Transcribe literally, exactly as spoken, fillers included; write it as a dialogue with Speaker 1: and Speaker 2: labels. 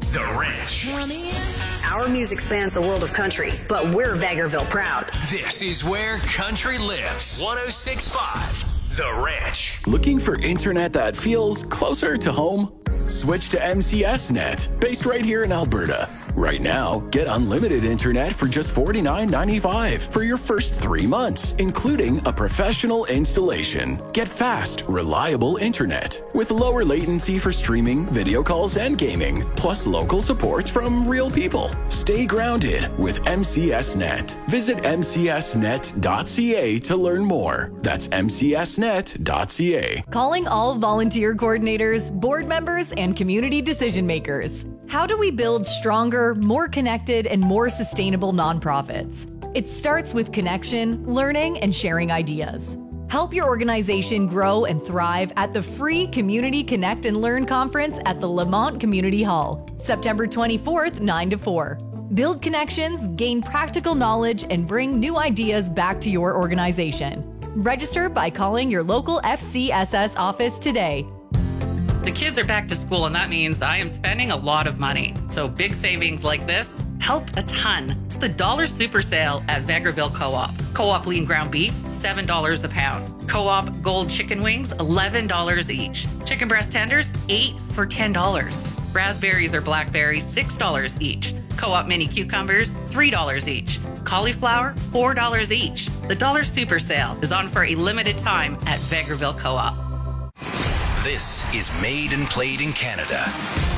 Speaker 1: The Wrench.
Speaker 2: Our music spans the world of country, but we're Vegreville proud.
Speaker 1: This is where country lives. one oh six point five The Wrench.
Speaker 3: Looking for internet that feels closer to home? Switch to M C S Net, based right here in Alberta. Right now, get unlimited internet for just forty-nine ninety-five for your first three months, including a professional installation. Get fast, reliable internet with lower latency for streaming, video calls, and gaming, plus local support from real people. Stay grounded with M C S Net. Visit m c s net dot c a to learn more. That's m c s net dot c a.
Speaker 4: Calling all volunteer coordinators, board members, and community decision makers. How do we build stronger, more connected, and more sustainable nonprofits? It starts with connection, learning, and sharing ideas. Help your organization grow and thrive at the free Community Connect and Learn Conference at the Lamont Community Hall, September twenty-fourth, nine to four. Build connections, gain practical knowledge, and bring new ideas back to your organization. Register by calling your local F C S S office today.
Speaker 5: The kids are back to school, and that means I am spending a lot of money. So big savings like this help a ton. It's the Dollar Super Sale at Vegreville Co-op. Co-op lean ground beef, seven dollars a pound. Co-op gold chicken wings, eleven dollars each. Chicken breast tenders, eight for ten dollars. Raspberries or blackberries, six dollars each. Co-op mini cucumbers, three dollars each. Cauliflower, four dollars each. The Dollar Super Sale is on for a limited time at Vegreville Co-op.
Speaker 1: This is Made and Played in Canada.